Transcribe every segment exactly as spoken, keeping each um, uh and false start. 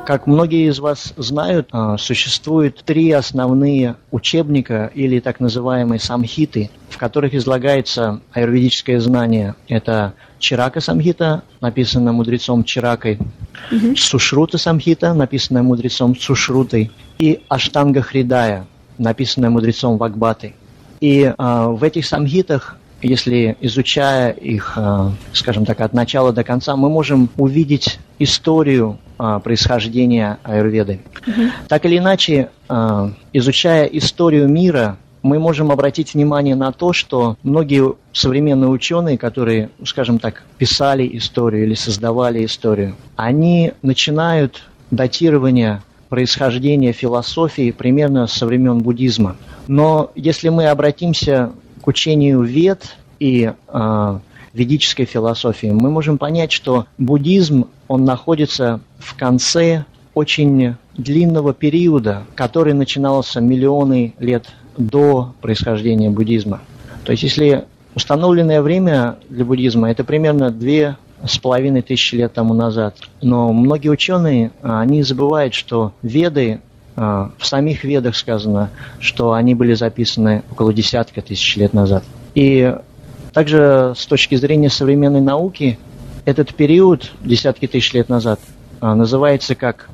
Как многие из вас знают, существует три основные учебника или так называемые самхиты, в которых излагается аюрведическое знание. Это Чирака самхита, написанная мудрецом Чиракой, mm-hmm. Сушрута самхита, написанная мудрецом Сушрутой, и Аштанга Хридая, написанная мудрецом Вагбатой. И а, в этих самхитах, если изучая их, а, скажем так, от начала до конца, мы можем увидеть историю а, происхождения аюрведы. Mm-hmm. Так или иначе, а, изучая историю мира, мы можем обратить внимание на то, что многие современные ученые, которые, скажем так, писали историю или создавали историю, они начинают датирование происхождения философии примерно со времен буддизма. Но если мы обратимся к учению Вед и э, ведической философии, мы можем понять, что буддизм, он находится в конце очень длинного периода, который начинался миллионы лет до происхождения буддизма. То есть, если установленное время для буддизма, это примерно две с половиной тысячи лет тому назад. Но многие ученые, они забывают, что Веды, в самих Ведах сказано, что они были записаны около десятка тысяч лет назад. И также с точки зрения современной науки, этот период, десятки тысяч лет назад, называется как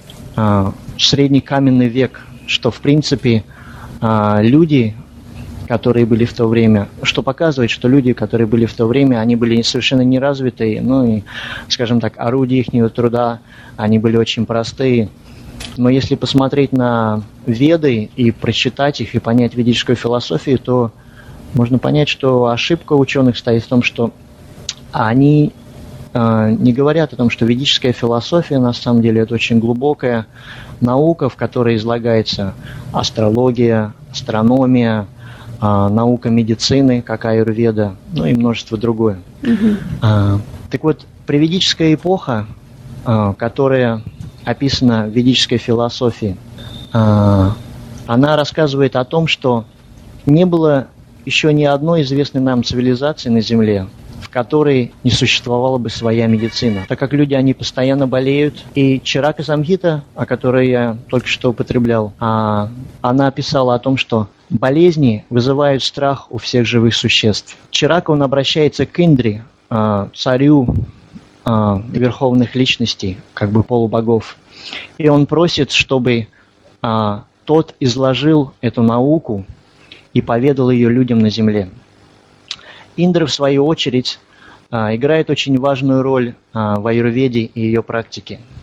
средний каменный век, что в принципе люди, которые были в то время, что показывает, что люди, которые были в то время, они были совершенно неразвитые, ну и, скажем так, орудия их труда, они были очень простые. Но если посмотреть на Веды и прочитать их, и понять ведическую философию, то можно понять, что ошибка ученых стоит в том, что они э, не говорят о том, что ведическая философия, на самом деле, это очень глубокая наука, в которой излагается астрология, астрономия, а, наука медицины, как аюрведа, ну и множество другое. Mm-hmm. А, так вот, приведическая эпоха, а, которая описана в ведической философии, а, она рассказывает о том, что не было еще ни одной известной нам цивилизации на Земле, в которой не существовала бы своя медицина, так как люди, они постоянно болеют. И Чирака самхита, о которой я только что употреблял, а, она писала о том, что болезни вызывают страх у всех живых существ. Чирака, он обращается к Индре, а, царю а, верховных личностей, как бы полубогов, и он просит, чтобы а, тот изложил эту науку и поведал ее людям на земле. Индра, в свою очередь, играет очень важную роль в аюрведе и ее практике.